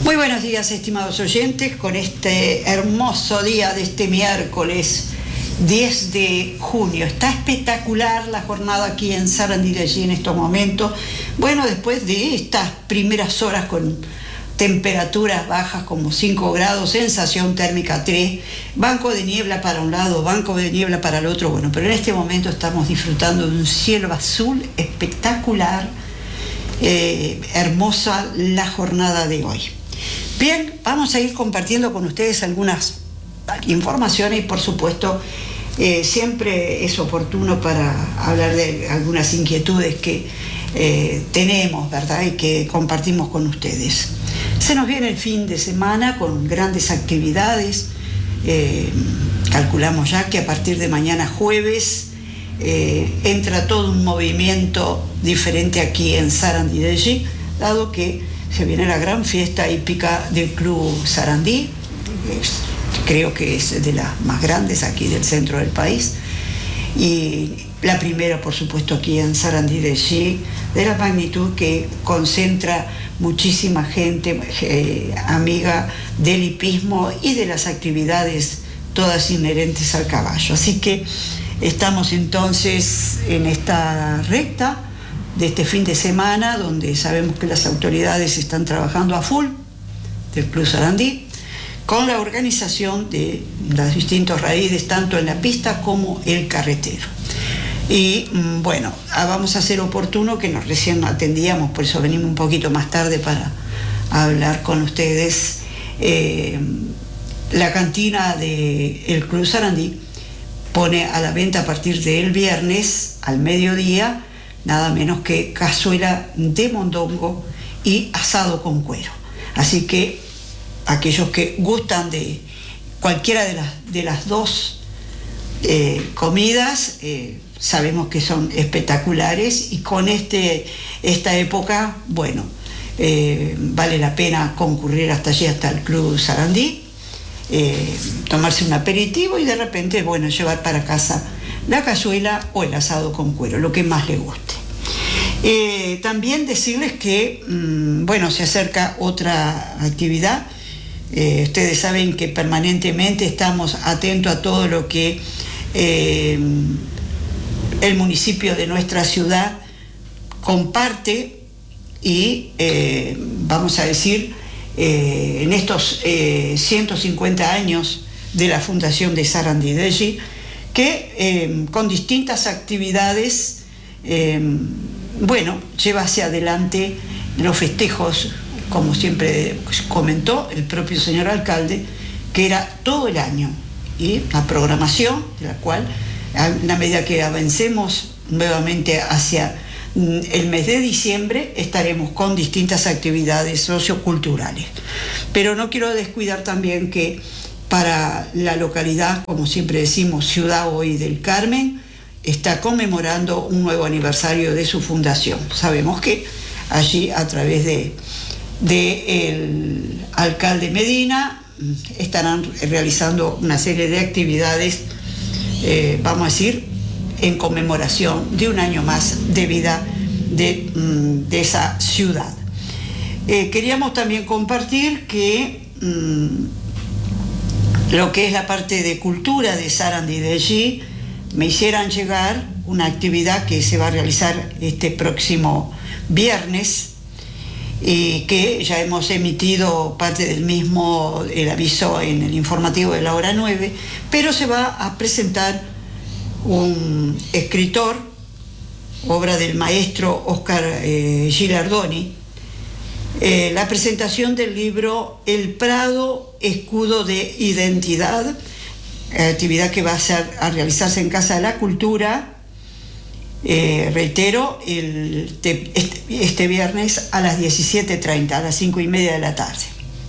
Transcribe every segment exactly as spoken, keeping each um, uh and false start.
Muy buenos días, estimados oyentes, con este hermoso día de este miércoles diez de junio. Está espectacular la jornada aquí en Sarandí de allí en estos momentos. Bueno, después de estas primeras horas con temperaturas bajas como cinco grados, sensación térmica tres, banco de niebla para un lado, banco de niebla para el otro, bueno, pero en este momento estamos disfrutando de un cielo azul espectacular, eh, hermosa la jornada de hoy. Bien, vamos a ir compartiendo con ustedes algunas informaciones y por supuesto eh, siempre es oportuno para hablar de algunas inquietudes que eh, tenemos, ¿verdad? Y que compartimos con ustedes. Se nos viene el fin de semana con grandes actividades. Eh, calculamos ya que a partir de mañana jueves eh, entra todo un movimiento diferente aquí en Sarandí de allí, dado que se viene la gran fiesta hípica del Club Sarandí, es, creo que es de las más grandes aquí del centro del país, y la primera, por supuesto, aquí en Sarandí de allí, de la magnitud que concentra muchísima gente, eh, amiga del hipismo y de las actividades todas inherentes al caballo. Así que estamos entonces en esta recta de este fin de semana, donde sabemos que las autoridades están trabajando a full del Club Sarandí, con la organización de los distintos raíces, tanto en la pista como el carretero. Y bueno, vamos a ser oportuno, que nos recién atendíamos, por eso venimos un poquito más tarde para hablar con ustedes. Eh, la cantina del Club Sarandí pone a la venta a partir del viernes al mediodía nada menos que cazuela de mondongo y asado con cuero. Así que aquellos que gustan de cualquiera de las, de las dos eh, comidas, eh, sabemos que son espectaculares, y con este, esta época, bueno, eh, vale la pena concurrir hasta allí, hasta el Club Sarandí, eh, tomarse un aperitivo y de repente, bueno, llevar para casa la cazuela o el asado con cuero, lo que más les guste. Eh, también decirles que, mmm, bueno, se acerca otra actividad. Eh, ustedes saben que permanentemente estamos atentos a todo lo que eh, el municipio de nuestra ciudad comparte y, eh, vamos a decir, eh, en estos eh, ciento cincuenta años de la fundación de Sarandí de allí, que eh, con distintas actividades, eh, bueno, lleva hacia adelante los festejos, como siempre comentó el propio señor alcalde, que era todo el año, y la programación de la cual, a la medida que avancemos nuevamente hacia el mes de diciembre, estaremos con distintas actividades socioculturales. Pero no quiero descuidar también que para la localidad, como siempre decimos, Ciudad Hoy del Carmen, está conmemorando un nuevo aniversario de su fundación. Sabemos que allí, a través de, de el alcalde Medina, estarán realizando una serie de actividades, eh, vamos a decir, en conmemoración de un año más de vida de, de esa ciudad. Eh, queríamos también compartir que mmm, lo que es la parte de cultura de Sarandí de allí, me hicieran llegar una actividad que se va a realizar este próximo viernes y que ya hemos emitido parte del mismo, el aviso en el informativo de la hora nueve, pero se va a presentar un escritor, obra del maestro Oscar eh, Gilardoni, eh, la presentación del libro El Prado, escudo de identidad, actividad que va a, ser, a realizarse en Casa de la Cultura, eh, reitero, el, te, este, este viernes a las diecisiete treinta, a las cinco y media de la tarde.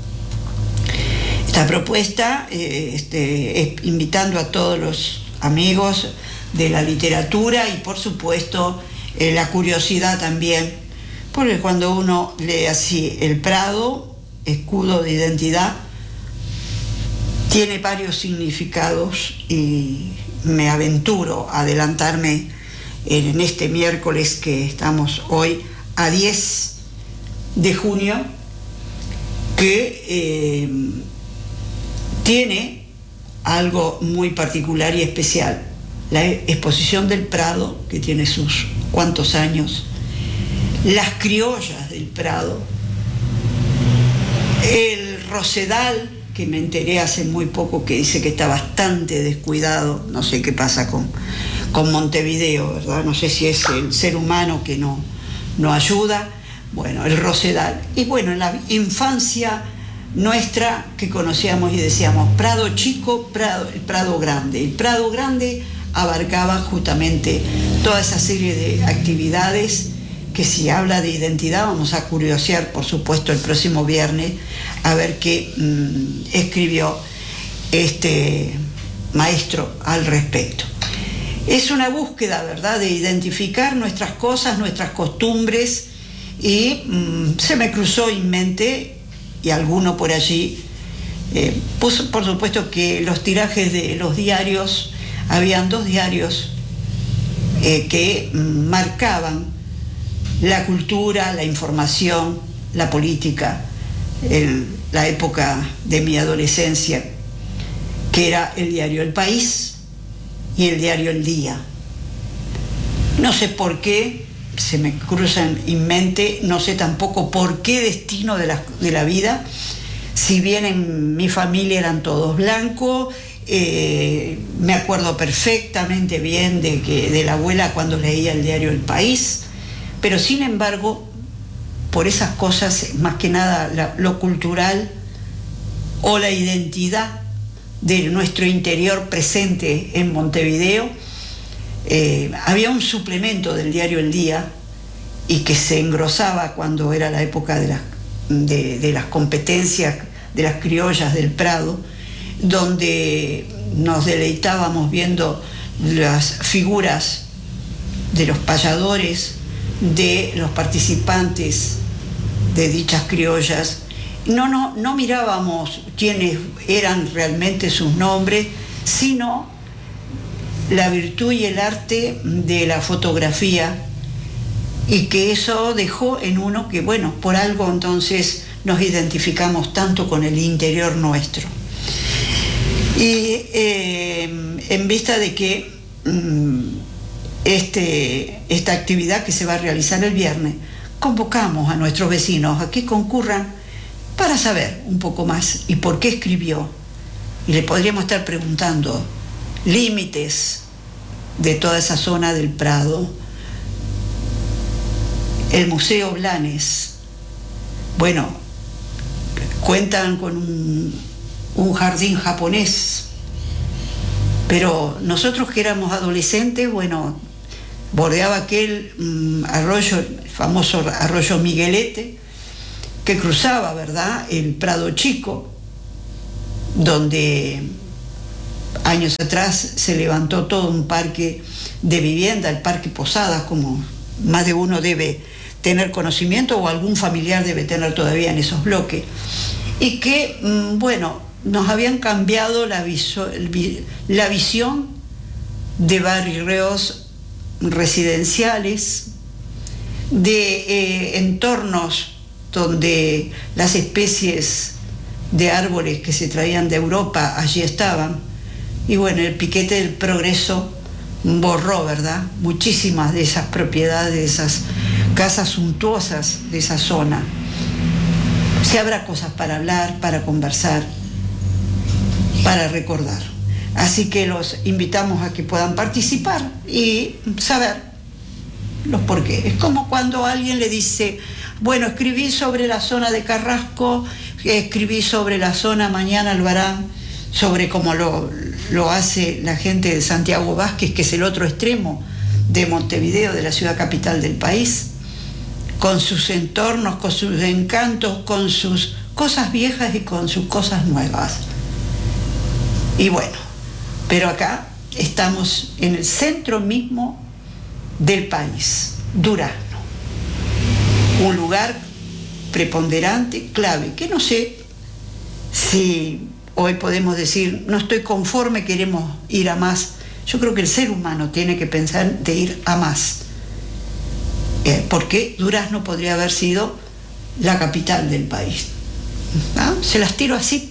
Esta propuesta, eh, este, es invitando a todos los amigos de la literatura y por supuesto eh, la curiosidad también, porque cuando uno lee así El Prado, escudo de identidad, tiene varios significados y me aventuro a adelantarme en este miércoles que estamos hoy a diez de junio, que eh, tiene algo muy particular y especial. La exposición del Prado, que tiene sus cuantos años, las criollas del Prado, el Rosedal, que me enteré hace muy poco que dice que está bastante descuidado, no sé qué pasa con, con Montevideo, ¿verdad? No sé si es el ser humano que no, no ayuda. Bueno, el Rosedal. Y bueno, en la infancia nuestra que conocíamos y decíamos Prado chico, Prado, el Prado grande. El Prado grande abarcaba justamente toda esa serie de actividades que, si habla de identidad, vamos a curiosear, por supuesto, el próximo viernes a ver qué mmm, escribió este maestro al respecto. Es una búsqueda, ¿verdad?, de identificar nuestras cosas, nuestras costumbres, y mmm, se me cruzó en mente, y alguno por allí eh, puso, por supuesto, que los tirajes de los diarios, habían dos diarios eh, que mmm, marcaban la cultura, la información, la política, en la época de mi adolescencia, que era el diario El País y el diario El Día. No sé por qué, se me cruzan en mente, no sé tampoco por qué destino de la, de la vida, si bien en mi familia eran todos blancos, eh, me acuerdo perfectamente bien de, que, de la abuela cuando leía el diario El País, pero sin embargo, por esas cosas, más que nada la, lo cultural o la identidad de nuestro interior presente en Montevideo, eh, había un suplemento del diario El Día, y que se engrosaba cuando era la época de las, de, de las competencias de las criollas del Prado, donde nos deleitábamos viendo las figuras de los payadores, de los participantes de dichas criollas. No, no, no mirábamos quiénes eran realmente sus nombres, sino la virtud y el arte de la fotografía, y que eso dejó en uno que, bueno, por algo entonces nos identificamos tanto con el interior nuestro. Y eh, en vista de que mmm, Este, esta actividad que se va a realizar el viernes, convocamos a nuestros vecinos a que concurran para saber un poco más y por qué escribió. Y le podríamos estar preguntando límites de toda esa zona del Prado, el Museo Blanes. Bueno, cuentan con un, un jardín japonés, pero nosotros que éramos adolescentes, bueno, bordeaba aquel um, arroyo, el famoso arroyo Miguelete, que cruzaba, ¿verdad?, el Prado Chico, donde años atrás se levantó todo un parque de vivienda, el Parque Posadas, como más de uno debe tener conocimiento, o algún familiar debe tener todavía en esos bloques, y que, um, bueno, nos habían cambiado la, viso, la visión de barrios residenciales, de eh, entornos donde las especies de árboles que se traían de Europa allí estaban. Y bueno, el piquete del progreso borró, ¿verdad?, muchísimas de esas propiedades, de esas casas suntuosas de esa zona. Si habrá cosas para hablar, para conversar, para recordar. Así que los invitamos a que puedan participar y saber los porqués. Es como cuando alguien le dice, bueno, escribí sobre la zona de Carrasco, escribí sobre la zona Mañana Albarán, sobre cómo lo, lo hace la gente de Santiago Vázquez, que es el otro extremo de Montevideo, de la ciudad capital del país, con sus entornos, con sus encantos, con sus cosas viejas y con sus cosas nuevas. Y bueno, pero acá estamos en el centro mismo del país, Durazno, un lugar preponderante, clave, que no sé si hoy podemos decir, no estoy conforme, queremos ir a más. Yo creo que el ser humano tiene que pensar de ir a más, eh, porque Durazno podría haber sido la capital del país. ¿no? Se las tiro así.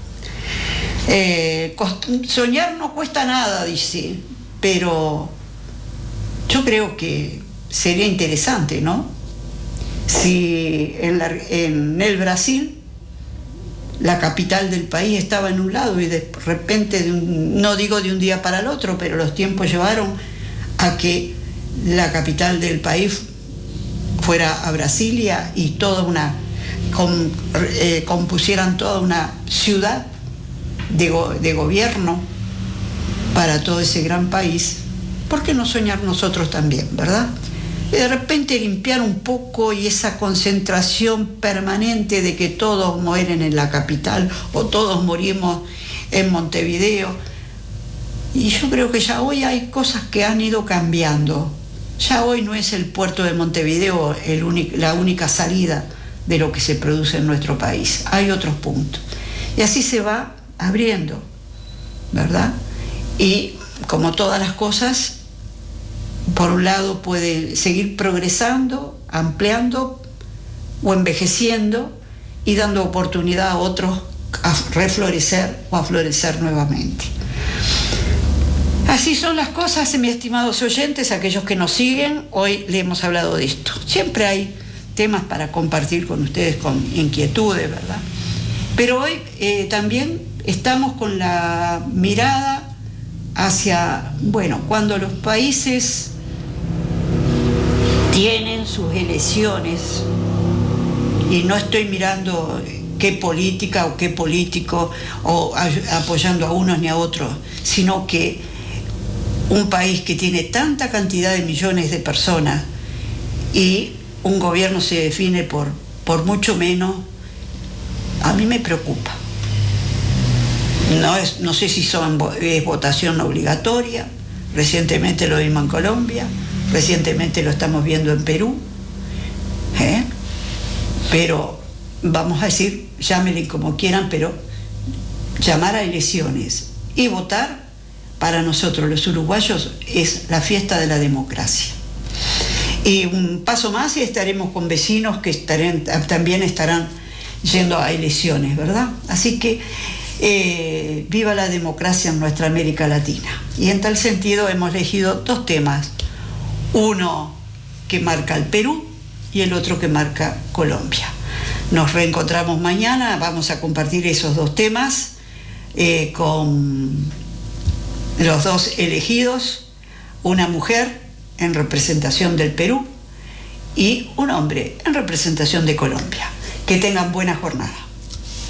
Eh, soñar no cuesta nada, dice, pero yo creo que sería interesante, ¿no? Si en, la, en el Brasil la capital del país estaba en un lado y de repente, de un, no digo de un día para el otro, pero los tiempos llevaron a que la capital del país fuera a Brasilia y toda una, com, eh, compusieran toda una ciudad de, go, de gobierno para todo ese gran país. ¿Por qué no soñar nosotros también, verdad? Y de repente limpiar un poco y esa concentración permanente de que todos mueren en la capital o todos morimos en Montevideo. Y yo creo que ya hoy hay cosas que han ido cambiando. Ya hoy no es el puerto de Montevideo el único, la única salida de lo que se produce en nuestro país. Hay otros puntos. Y así se va abriendo, ¿verdad? Y como todas las cosas, por un lado puede seguir progresando, ampliando o envejeciendo y dando oportunidad a otros a reflorecer o a florecer nuevamente. Así son las cosas, mis estimados oyentes, aquellos que nos siguen. Hoy le hemos hablado de esto. Siempre hay temas para compartir con ustedes con inquietudes, ¿verdad? Pero hoy eh, también estamos con la mirada hacia, bueno, cuando los países tienen sus elecciones, y no estoy mirando qué política o qué político o apoyando a unos ni a otros, sino que un país que tiene tanta cantidad de millones de personas y un gobierno se define por, por mucho menos, a mí me preocupa. No, es, no sé si son, es votación obligatoria, recientemente lo vimos en Colombia, recientemente lo estamos viendo en Perú, ¿eh? Pero vamos a decir, llámenle como quieran, pero llamar a elecciones y votar para nosotros los uruguayos es la fiesta de la democracia. Y un paso más y estaremos con vecinos que estarán, también estarán yendo a elecciones, ¿verdad? Así que eh, viva la democracia en nuestra América Latina. Y en tal sentido hemos elegido dos temas, uno que marca el Perú y el otro que marca Colombia. Nos reencontramos mañana, vamos a compartir esos dos temas eh, con los dos elegidos, una mujer en representación del Perú y un hombre en representación de Colombia. Que tengan buena jornada.